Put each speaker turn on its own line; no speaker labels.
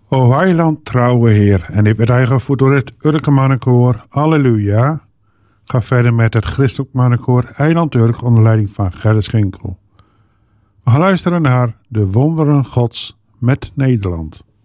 O heiland trouwe Heer, en ik werd uitgevoerd door het Urke Mannenkoor. Halleluja. Ga verder met het Christelijk Mannenkoor Eiland Urk onder leiding van Gerrit Schinkel. We gaan luisteren naar De Wonderen Gods met Nederland.